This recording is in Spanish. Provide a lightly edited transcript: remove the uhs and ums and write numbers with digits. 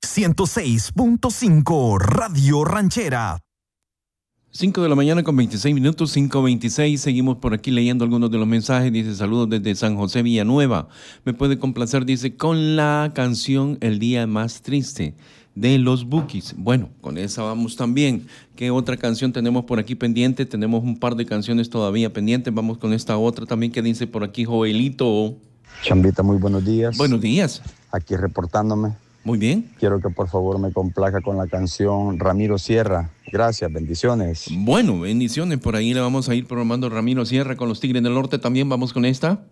106.5 Radio Ranchera. 5 de la mañana con 26 minutos, 5:26. Seguimos por aquí leyendo algunos de los mensajes. Dice, saludos desde San José, Villanueva. Me puede complacer, dice, con la canción El Día Más Triste de los Bukis. Bueno, con esa vamos también. ¿Qué otra canción tenemos por aquí pendiente? Tenemos un par de canciones todavía pendientes. Vamos con esta otra también que dice por aquí Joelito. Chambita, muy buenos días. Buenos días. Aquí reportándome. Muy bien. Quiero que por favor me complaca con la canción Ramiro Sierra. Gracias, bendiciones. Bueno, bendiciones. Por ahí le vamos a ir programando Ramiro Sierra con los Tigres del Norte. También vamos con esta.